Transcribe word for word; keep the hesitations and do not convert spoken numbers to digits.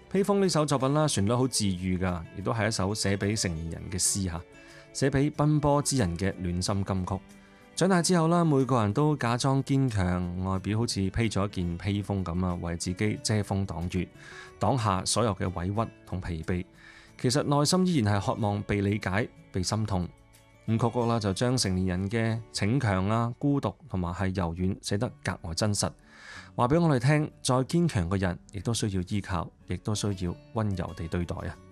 披風呢首作品啦，旋律好治愈噶，亦都係一首寫俾成年人嘅詩吓，寫俾奔波之人嘅暖心金曲。長大之後啦，每個人都假裝堅強，外表好似披咗一件披風咁啊，為自己遮風擋雨，擋下所有嘅委屈同疲憊。其實內心依然係渴望被理解、被心痛。五曲曲啦，就將成年人嘅逞強啊、孤獨同埋係柔軟寫得格外真實，話俾我哋聽，再堅強嘅人亦都需要依靠，亦都需要溫柔地對待啊！